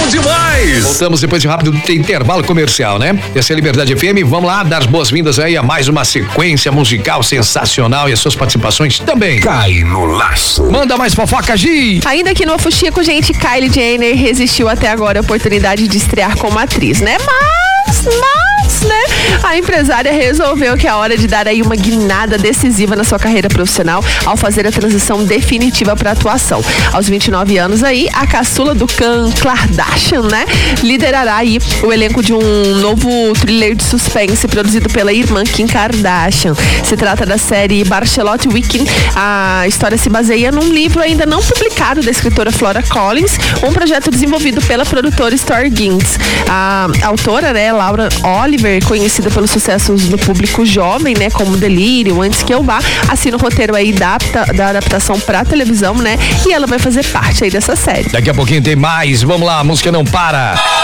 demais! Voltamos depois de um rápido intervalo comercial, né? Essa é a Liberdade FM. Vamos lá dar as boas-vindas aí a mais uma sequência musical sensacional e as suas participações também. Cai no laço. Manda mais fofoca, Gi! Ainda aqui no Fuxico, gente, Kylie Jenner resistiu até agora a oportunidade de estrear como atriz, né? Mas, né? A empresária resolveu que é hora de dar aí uma guinada decisiva na sua carreira profissional ao fazer a transição definitiva para atuação. Aos 29 anos aí, a caçula do clã Kardashian, né? Liderará aí o elenco de um novo thriller de suspense produzido pela irmã Kim Kardashian. Se trata da série Bachelot Weekend. A história se baseia num livro ainda não publicado da escritora Flora Collins, um projeto desenvolvido pela produtora Storr Gintz. A autora, né, Laura Oliver, conhecida pelos sucessos do público jovem, né, como Delírio, Antes que eu vá, assina o roteiro aí da adaptação pra televisão, né, e ela vai fazer parte aí dessa série. Daqui a pouquinho tem mais. Vamos lá, a música não para.